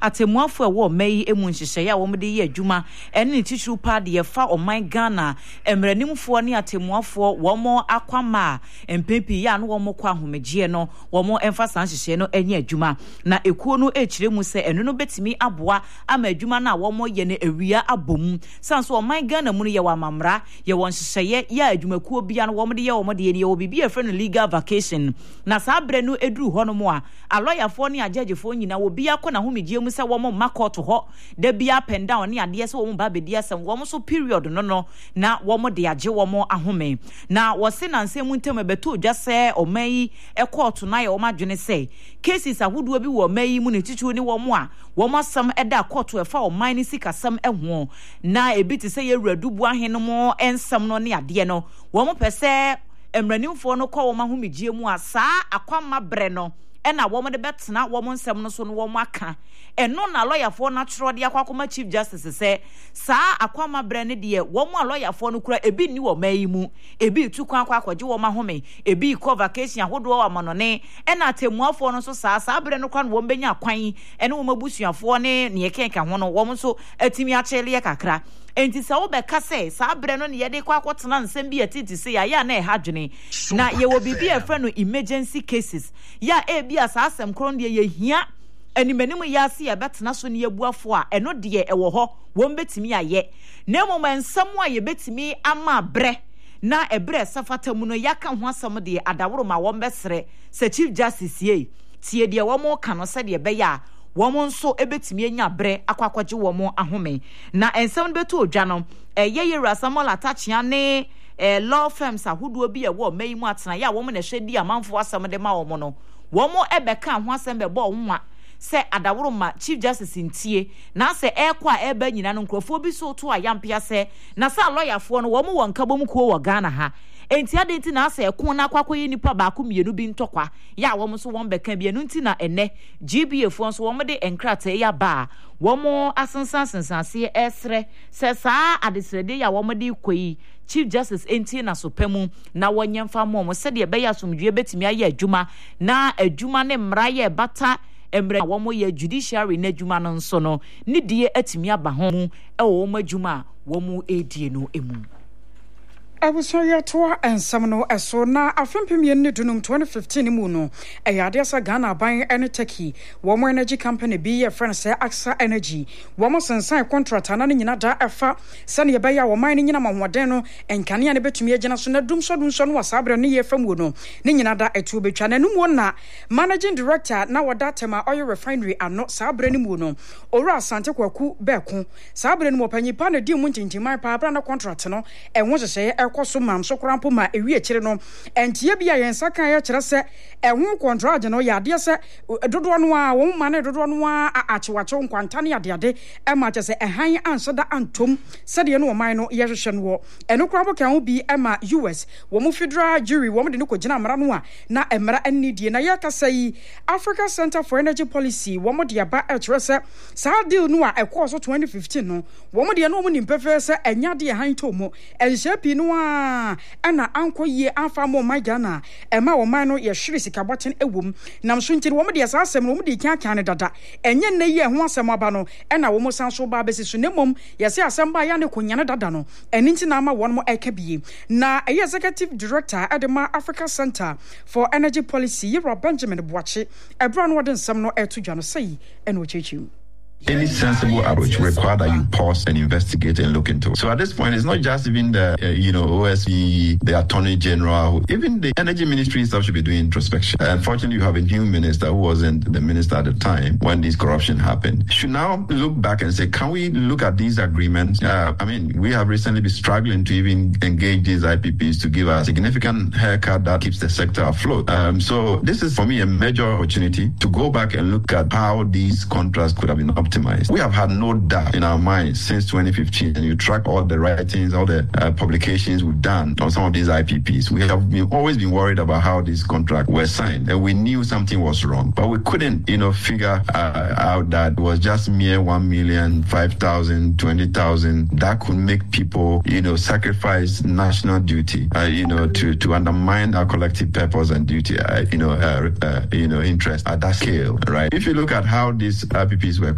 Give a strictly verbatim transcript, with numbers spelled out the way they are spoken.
atemuafo e wo mai emu nhihye ya wo mde ye adwuma ene ne titru pa de fa oman Ghana emranimfo ne atemuafo wo mo akwama empepi ya no wo mo kwa homegye no wo mo emfa san nhihye no enye adwuma na ekuo no ekire mu se eno no betimi aboa ama adwuma na wo mo ye ne awia abom sanso oman Ghana mu no ye wa mamra ye won nhihye ya adwumakuo bia no wo mo de ye wo mo de ne ye wo bibia fre no legal vacation na saa bre no eduru ho no mo a aloyafo ne agagefo nyina wo bia ko na homegye mu se wo mo makoto ho da bia pen down ne ade se wo mo ba bedi asem wo mo so period no no na wo mo de age wo mo ahome na wo se na nsem ntem beto dwa se oman ekọọtụ na ya wo madwene se cases ahodo bi wo oman mu ne titwu ne wo mo a wo mo sam eda kọọtụ efa oman ne sikasam eho na ebi te se ye wuradubu ahene mo ensam no ne ade no wo mo pese emranimfo no kọ wo ma homegye mu a saa akwama bre no ena wo mo de betena wo mo nsem no so no wo mo aka eno na lawyerfo na tro de akwakoma chief justice se saa akwama bre ne de wo mo lawyerfo no kura ebi ni wo mayi mu ebi tukwan akwa akwaje wo ma home ebi ko vacation ahodo wa manone ena atemuafo no so saa saa bre no kwa no wo benya kwan ene wo mabusuafo ne ne yekenka ho no wo mo so atimi achele kakra enti se wo be ka se saa bre no ne yede kwa akotena nsem bi atiti se ya ya na e hadwene na ye wo bibi e fra no emergency cases ya e bi asasem kron de ye hia animanim ya se ya betena so ne yabuafo a eno de e wo ho wo mbetimi aye na mom ensam a ye betimi ama bre na ebre safata mu no yaka ho asam de adaworo ma wo mbesere se chief justice ye tie de wo mo ka no se de be ya womo nso ebetimi enya bre akwakwaje womo ahome na ensem beto odwa no eye yera samola tachia ne eh, law firms ahodo bi e wo mai mu atena ya womo na hwedi amanfo asem de ma womo no womo ebeka ho asem be bo nwa se adaworo ma chief justice ntie na se ekwa eba nyina no nkrofo bi so to ayampia se na sa lawyerfo no womo wonka bom ko wo Ghana ha enti ade nti na asa ekon na akwakoye nipa ba ko mienu bi ntokwa ya wo so won beka bienu nti na ene G B A fo so wo de enkrata ya ba wo asensan sensanse esre se saa adesrede ya wo de koyi chief justice enti na sopemu na wonyemfa mo se de be ya somdwe betimi aye adwuma na adwuma ne mra ye bata emre wo mo ye judiciary na adwuma no nso no ne die atimi aba ho mu e wo mo adwuma wo mo edie no emu Abusoya toa ensam no eso na afempem ye ne dunum twenty fifteen mu no eyade asa Ghana ban ene Turkey wo mo energy company bi ye friend say Axa Energy wo mo sensan contract na ne nyina da efa se ne ye beya wo man ne nyina mahoden no enkane ya ne betumi agina so na dum so dum so no wasabre ne ye fam wo no ne nyina da etu betwa na num na managing director na woda tema oil refinery ano sabre ne mu no owura Asante Kwaku Beku sabre ne mo panyipa na di mu ntintiman pa abra na contract no enwo hye koso mam so krampo ma ewi ekire no entie bia yensa kan ya kire se ehun contract no ya de se dodo no a wo ma ne dodo no a achewache nkwanta ne ade ade e ma che se ehan anso da antom se de no wo man no ye hwehwe no wo eno krampo kan ho bi e ma U S wo mu federal jury wo mu de no ko gina mara no a na emra anidie na ya kasa yi Africa Center for Energy Policy wo mu de aba e kire se sa deal no a ekoso twenty fifteen no wo mu de no wo mu nimpefe se enya de ehan to mo enhye pi no ana anko ye afa mo magana ema wo man no ye hwere sika boten ewom nam so ntiri wo mo de asasem no mo de kan kan dada enye na ye ho asem aba no ena wo mo san so ba besi so nemom ye se asem ba ya ne konyane dada no eni nti na ama won mo eka biye na eye executive director Adema Africa Center for Energy Policy Yero Benjamin Boache ebra no wode nsem no eto dwa no sei ena o chechi. Any sensible approach requires that you pause and investigate and look into. So at this point, it's not just even the, uh, you know, O S C, the Attorney General, even the Energy Ministry itself should be doing introspection. Unfortunately, you have a new minister who wasn't the minister at the time when this corruption happened. Should now look back and say, can we look at these agreements? Uh, I mean, we have recently been struggling to even engage these I P Ps to give a significant haircut that keeps the sector afloat. Um, so this is, for me, a major opportunity to go back and look at how these contracts could have been optimized. We have had no doubt in our minds since twenty fifteen, and you track all the writings, all the uh, publications we've done on some of these I P Ps. We have been, always been worried about how these contracts were signed, and we knew something was wrong, but we couldn't, you know, figure uh, out that it was just mere one million, five thousand, twenty thousand that could make people, you know, sacrifice national duty, uh, you know, to to undermine our collective purpose and duty, uh, you know, uh, uh, you know, interest at that scale, right? If you look at how these I P Ps were